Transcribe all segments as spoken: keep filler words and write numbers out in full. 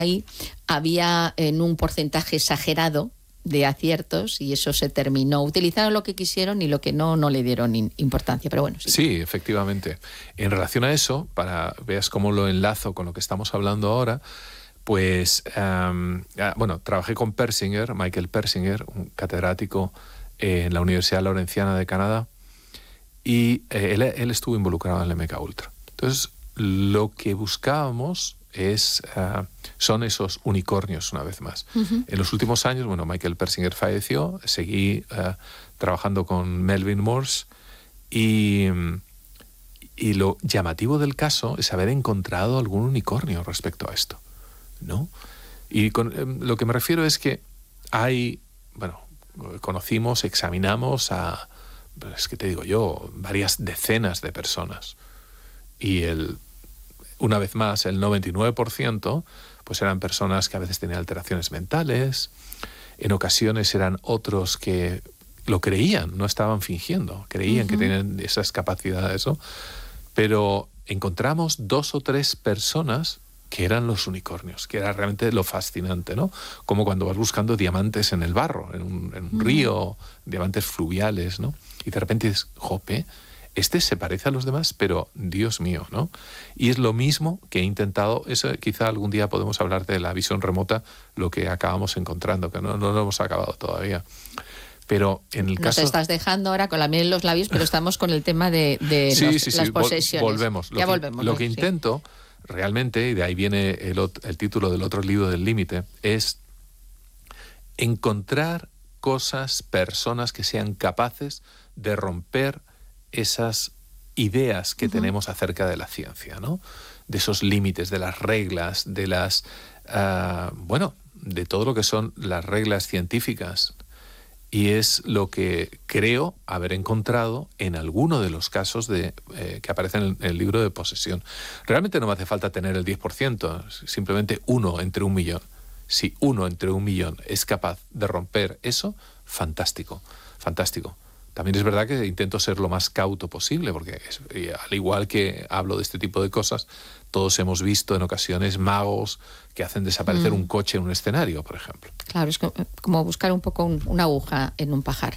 ahí había en un porcentaje exagerado de aciertos y eso se terminó. Utilizaron lo que quisieron y lo que no, no le dieron in, importancia, pero bueno. Sí. sí, efectivamente. En relación a eso, para veas cómo lo enlazo con lo que estamos hablando ahora, pues, um, bueno, trabajé con Persinger, Michael Persinger, un catedrático eh, en la Universidad Lawrenciana de Canadá, y eh, él, él estuvo involucrado en el M K Ultra. Entonces, lo que buscábamos es, uh, son esos unicornios, una vez más. Uh-huh. En los últimos años, bueno, Michael Persinger falleció, seguí uh, trabajando con Melvin Morse, y, y lo llamativo del caso es haber encontrado algún unicornio respecto a esto, ¿no? Y con, eh, lo que me refiero es que hay, bueno, conocimos, examinamos a, es que te digo yo, varias decenas de personas, y el una vez más, el noventa y nueve por ciento pues eran personas que a veces tenían alteraciones mentales, en ocasiones eran otros que lo creían, no estaban fingiendo, creían uh-huh. que tenían esas capacidades, ¿no? Pero encontramos dos o tres personas que eran los unicornios, que era realmente lo fascinante, ¿no? Como cuando vas buscando diamantes en el barro, en un, en un uh-huh. río, diamantes fluviales, ¿no? Y de repente dices, jope, este se parece a los demás, pero Dios mío, ¿no? Y es lo mismo que he intentado, eso quizá algún día podemos hablar de la visión remota, lo que acabamos encontrando, que no, no lo hemos acabado todavía. Pero en el Nos caso... Nos estás dejando ahora con la miel en los labios, pero estamos con el tema de, de sí, los, sí, sí, las posesiones. Vol- volvemos. Lo ya que, volvemos. Lo ¿no? que sí. intento, realmente, y de ahí viene el, el título del otro libro del límite, es encontrar cosas, personas que sean capaces de romper esas ideas que uh-huh. tenemos acerca de la ciencia, ¿no? De esos límites, de las reglas, de las... Uh, bueno, de todo lo que son las reglas científicas. Y es lo que creo haber encontrado en alguno de los casos de, eh, que aparecen en el libro de posesión. Realmente no me hace falta tener el diez por ciento, simplemente uno entre un millón. Si uno entre un millón es capaz de romper eso, fantástico, fantástico. También es verdad que intento ser lo más cauto posible, porque es, al igual que hablo de este tipo de cosas, todos hemos visto en ocasiones magos que hacen desaparecer mm. un coche en un escenario, por ejemplo. Claro, es como buscar un poco un, una aguja en un pajar.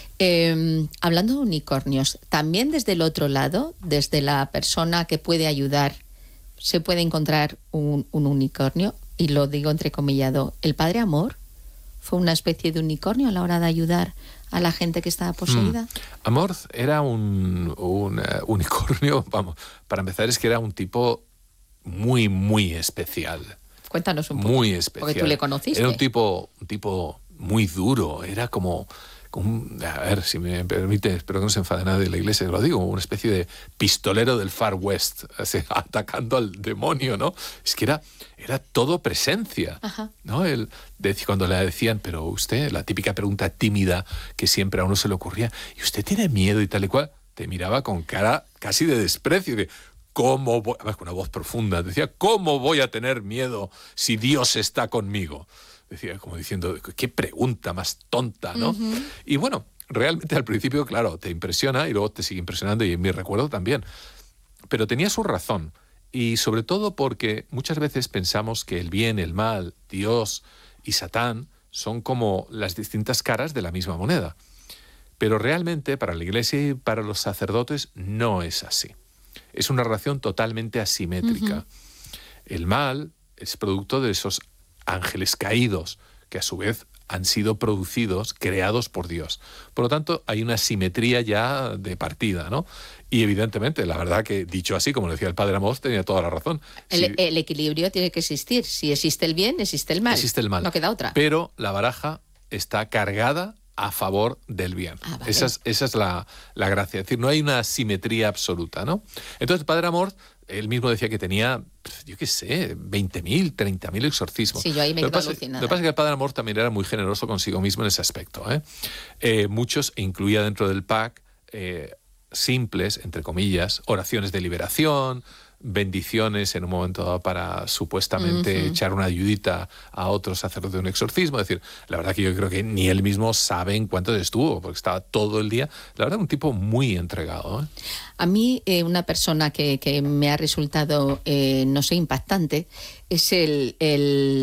Eh, hablando de unicornios, también desde el otro lado, desde la persona que puede ayudar, se puede encontrar un, un unicornio, y lo digo entrecomillado. ¿El Padre Amor fue una especie de unicornio a la hora de ayudar a la gente que estaba poseída? Mm. Amor era un, un uh, unicornio, vamos, para empezar es que era un tipo muy, muy especial. Cuéntanos un poco. Muy especial. Porque tú le conociste. Era un tipo, un tipo muy duro, era como, como, a ver, si me permite, espero que no se enfade nadie de la iglesia, lo digo, una especie de pistolero del Far West, así, atacando al demonio, ¿no? Es que era, era todo presencia, Ajá. ¿no? Él, cuando le decían, pero usted, la típica pregunta tímida que siempre a uno se le ocurría, ¿y usted tiene miedo y tal y cual? Te miraba con cara casi de desprecio, de ¿cómo voy? Además, con una voz profunda, decía, ¿cómo voy a tener miedo si Dios está conmigo? Decía, como diciendo, qué pregunta más tonta, ¿no? Uh-huh. Y bueno, realmente al principio, claro, te impresiona y luego te sigue impresionando, y en mi recuerdo también. Pero tenía su razón, y sobre todo porque muchas veces pensamos que el bien, el mal, Dios y Satán son como las distintas caras de la misma moneda. Pero realmente para la Iglesia y para los sacerdotes no es así. Es una relación totalmente asimétrica. Uh-huh. El mal es producto de esos ángeles caídos, que a su vez han sido producidos, creados por Dios. Por lo tanto, hay una simetría ya de partida, ¿no? Y evidentemente, la verdad que dicho así, como decía el padre Amós, tenía toda la razón. El, si, el equilibrio tiene que existir. Si existe el bien, existe el mal. Existe el mal. No queda otra. Pero la baraja está cargada a favor del bien. Ah, vale. Esa es, esa es la, la gracia. Es decir, no hay una simetría absoluta, ¿no? Entonces, el padre Amós, él mismo decía que tenía, yo qué sé, veinte mil, treinta mil exorcismos. Sí, yo ahí me quedo alucinada. Lo que pasa es que el padre Amós también era muy generoso consigo mismo en ese aspecto, ¿eh? Eh, muchos incluía dentro del pack eh, simples, entre comillas, oraciones de liberación, bendiciones en un momento dado para supuestamente uh-huh. echar una ayudita a otro sacerdote de un exorcismo. Es decir, la verdad que yo creo que ni él mismo sabe en cuánto estuvo, porque estaba todo el día. La verdad, un tipo muy entregado, ¿eh? A mí, eh, una persona que, que me ha resultado, eh, no sé, impactante, es el... el